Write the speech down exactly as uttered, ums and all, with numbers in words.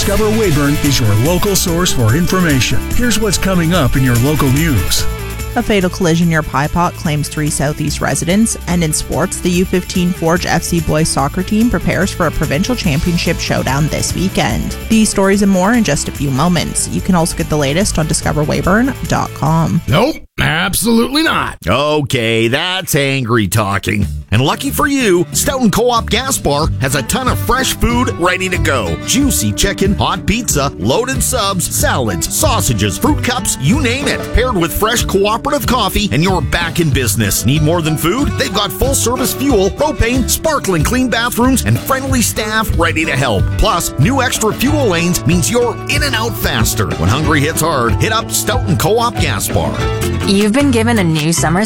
Discover Weyburn is your local source for information. Here's what's coming up in your local news. A fatal collision near Pie Pot claims three Southeast residents. And in sports, the U fifteen Forge F C boys soccer team prepares for a provincial championship showdown this weekend. These stories and more in just a few moments. You can also get the latest on discover weyburn dot com. Nope, absolutely not. Okay, that's angry talking. And lucky for you, Stoughton Co-op Gas Bar has a ton of fresh food ready to go. Juicy chicken, hot pizza, loaded subs, salads, sausages, fruit cups, you name it. Paired with fresh cooperative coffee, and you're back in business. Need more than food? They've got full-service fuel, propane, sparkling clean bathrooms, and friendly staff ready to help. Plus, new extra fuel lanes means you're in and out faster. When hungry hits hard, hit up Stoughton Co-op Gas Bar. You've been given a new summer